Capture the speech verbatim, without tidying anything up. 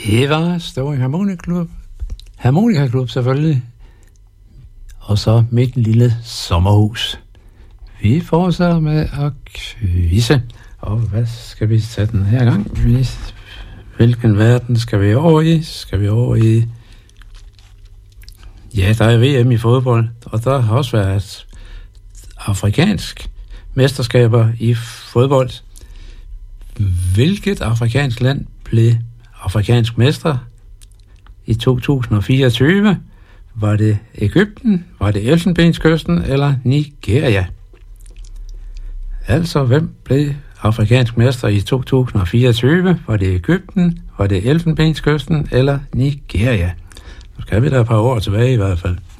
Det var Støvring Harmonikaklub. Harmonikaklub selvfølgelig. Og så mit lille sommerhus. Vi fortsætter med at quizze. Og hvad skal vi tage den her gang? Hvilken verden skal vi over i? Skal vi over i... Ja, der er V M i fodbold. Og der har også været afrikansk mesterskaber i fodbold. Hvilket afrikansk land blev afrikansk mester i to tusind og fireogtyve? Var det Egypten, var det Elfenbenskysten eller Nigeria? Altså, hvem blev afrikansk mester i to tusind og fireogtyve? Var det Egypten, var det Elfenbenskysten eller Nigeria? Nu skal vi da et par år tilbage i hvert fald.